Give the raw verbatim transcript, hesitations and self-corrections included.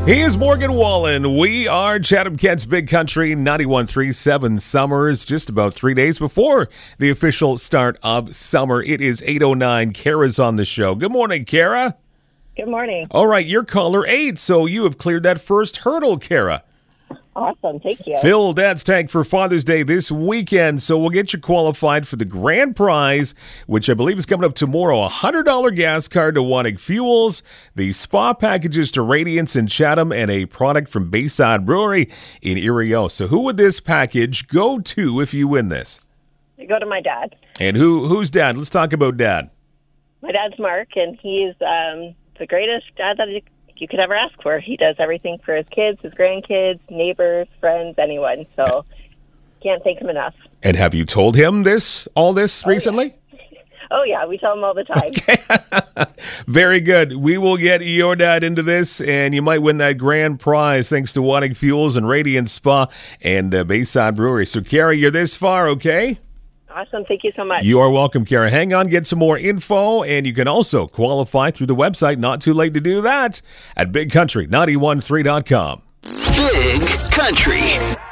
He is Morgan Wallen. We are Chatham Kent's Big Country ninety-one point three seven Summers, just about three days before the official start of summer. It is eight oh nine. Kara's on the show. Good morning, Kara. Good morning. All right, you're caller eight, so you have cleared that first hurdle, Kara. Awesome, thank you. Fill Dad's tank for Father's Day this weekend, so we'll get you qualified for the grand prize, which I believe is coming up tomorrow, a one hundred dollars gas card to Wanig Fuels, the spa packages to Radiance in Chatham, and a product from Bayside Brewery in Erie. So who would this package go to if you win this? I go to my dad. And who who's Dad? Let's talk about Dad. My dad's Mark, and he's um, the greatest dad that you, you could ever ask for. He does everything for his kids, his grandkids, neighbors, friends, anyone. So can't thank him enough. And have you told him this, all this oh, recently? Yeah. Oh, yeah, we tell him all the time. Okay. Very good. We will get your dad into this, and you might win that grand prize thanks to Wanig Fuels and Radiant Spa and uh, Bayside Brewery. So, Kara, you're this far, okay? Awesome. Thank you so much. You are welcome, Kara. Hang on, get some more info, and you can also qualify through the website. Not too late to do that at big country ninety-one point three dot com. Big Country.